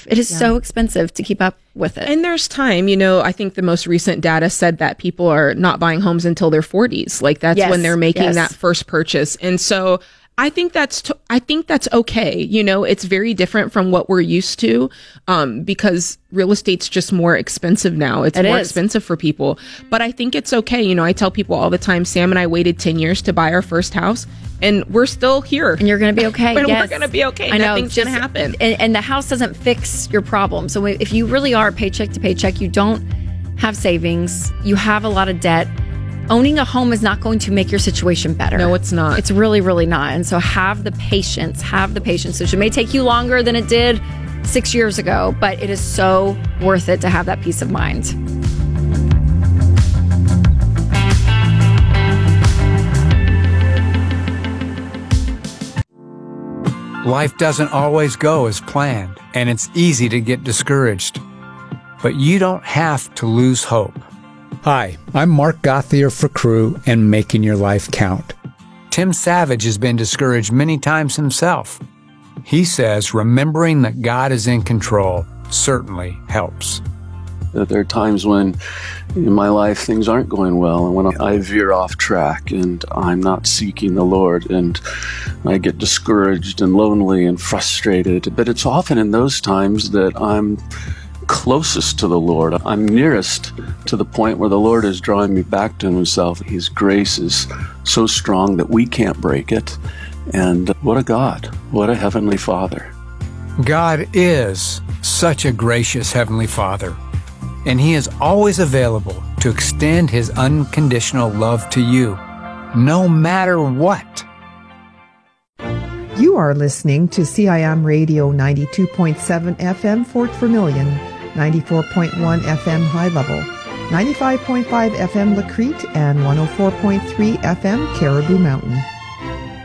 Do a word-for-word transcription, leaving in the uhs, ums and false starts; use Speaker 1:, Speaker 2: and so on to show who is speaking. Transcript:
Speaker 1: expensive. It is yeah. so expensive to keep up with it.
Speaker 2: And there's time, you know, I think the most recent data said that people are not buying homes until their forties. Like that's yes. when they're making yes. that first purchase. And so I think that's, t- I think that's okay. You know, it's very different from what we're used to, um, because real estate's just more expensive now. It's
Speaker 1: it
Speaker 2: more
Speaker 1: is.
Speaker 2: expensive for people, but I think it's okay. You know, I tell people all the time, Sam and I waited ten years to buy our first house and we're still here.
Speaker 1: And you're going to be okay.
Speaker 2: and
Speaker 1: yes.
Speaker 2: we're going to be okay.
Speaker 1: I know.
Speaker 2: Nothing's going to happen.
Speaker 1: And, and the house doesn't fix your problem. So if you really are paycheck to paycheck, you don't have savings, you have a lot of debt, owning a home is not going to make your situation better.
Speaker 2: No, it's not.
Speaker 1: It's really, really not. And so have the patience, have the patience. It may take you longer than it did six years ago, but it is so worth it to have that peace of mind.
Speaker 3: Life doesn't always go as planned, and it's easy to get discouraged. But you don't have to lose hope.
Speaker 4: Hi, I'm Mark Gauthier for Crew and Making Your Life Count.
Speaker 3: Tim Savage has been discouraged many times himself. He says remembering that God is in control certainly helps.
Speaker 5: There are times when in my life things aren't going well and when I veer off track and I'm not seeking the Lord and I get discouraged and lonely and frustrated. But it's often in those times that I'm closest to the Lord. I'm nearest to the point where the Lord is drawing me back to himself. His grace is so strong that we can't break it. And what a God, what a Heavenly Father.
Speaker 3: God is such a gracious Heavenly Father, and He is always available to extend His unconditional love to you, no matter what.
Speaker 6: You are listening to C I M Radio ninety-two point seven F M Fort Vermilion, ninety-four point one F M High Level, ninety-five point five F M La Crete, and one oh four point three F M Caribou Mountain.